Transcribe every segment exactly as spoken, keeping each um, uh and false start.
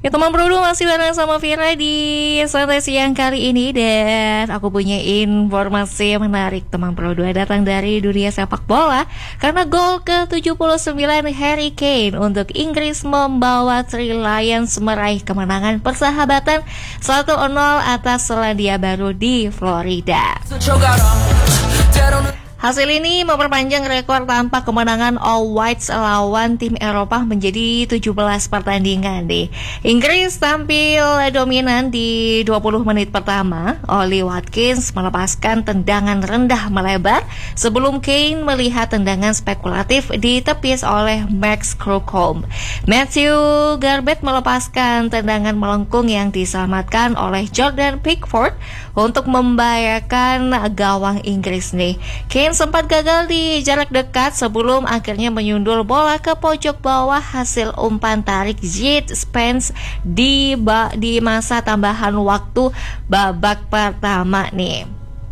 Ya teman Bro masih bareng sama Vira di santai siang kali ini. Dan aku punya informasi menarik teman Bro datang dari dunia sepak bola. Karena gol ke tujuh puluh sembilan Harry Kane untuk Inggris membawa Three Lions meraih kemenangan persahabatan satu nol atas Selandia Baru di Florida. Hasil ini memperpanjang rekor tanpa kemenangan All Whites lawan tim Eropa menjadi tujuh belas pertandingan deh. Inggris tampil dominan di dua puluh menit pertama. Ollie Watkins melepaskan tendangan rendah melebar sebelum Kane melihat tendangan spekulatif ditepis oleh Max Crocombe. Matthew Garbett melepaskan tendangan melengkung yang diselamatkan oleh Jordan Pickford untuk membahayakan gawang Inggris nih. Kane sempat gagal di jarak dekat sebelum akhirnya menyundul bola ke pojok bawah hasil umpan tarik Jed Spence di ba- di masa tambahan waktu babak pertama nih.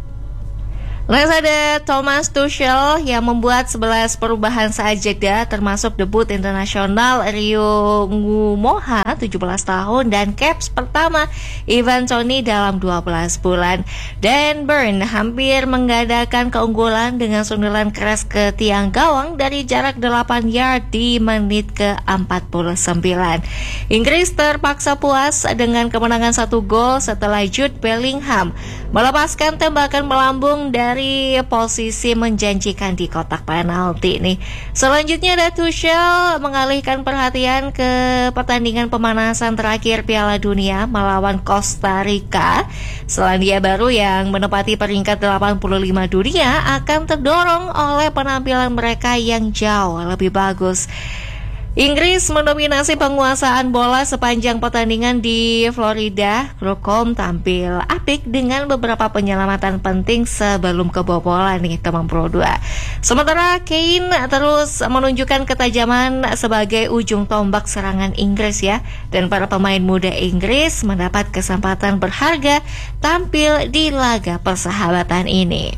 Next ada Thomas Tuchel yang membuat sebelas perubahan saat jeda termasuk debut internasional Rio Ngumoha tujuh belas tahun dan caps pertama Ivan Toney dalam dua belas bulan. Dan Burn hampir menggadaikan keunggulan dengan sundulan keras ke tiang gawang dari jarak delapan yard di menit ke empat puluh sembilan. Inggris terpaksa puas dengan kemenangan satu gol setelah Jude Bellingham melepaskan tembakan melambung dari dari posisi menjanjikan di kotak penalti nih. Selanjutnya ada Tuchel mengalihkan perhatian ke pertandingan pemanasan terakhir Piala Dunia melawan Costa Rica. Selandia Baru yang menempati peringkat delapan puluh lima dunia akan terdorong oleh penampilan mereka yang jauh lebih bagus. Inggris mendominasi penguasaan bola sepanjang pertandingan di Florida. Crocombe tampil apik dengan beberapa penyelamatan penting sebelum kebobolan nih teman Pro dua. Sementara Kane terus menunjukkan ketajaman sebagai ujung tombak serangan Inggris ya. Dan para pemain muda Inggris mendapat kesempatan berharga tampil di laga persahabatan ini.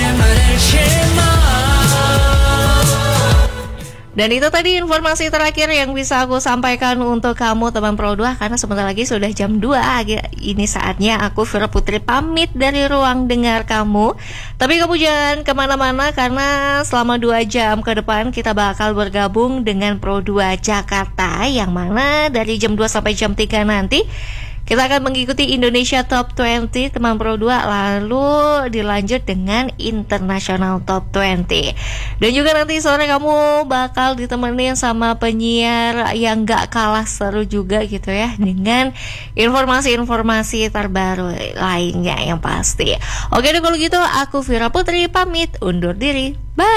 Dan itu tadi informasi terakhir yang bisa aku sampaikan untuk kamu teman Pro dua. Karena sebentar lagi sudah jam dua. Ini saatnya aku Vira Putri pamit dari ruang dengar kamu. Tapi kamu jangan kemana-mana karena selama dua jam ke depan kita bakal bergabung dengan Pro dua Jakarta. Yang mana dari jam dua sampai jam tiga nanti kita akan mengikuti Indonesia Top dua puluh teman Pro dua, lalu dilanjut dengan International Top dua puluh. Dan juga nanti sore kamu bakal ditemenin sama penyiar yang gak kalah seru juga gitu ya, dengan informasi-informasi terbaru lainnya yang pasti. Oke deh kalau gitu aku Vira Putri pamit undur diri. Bye.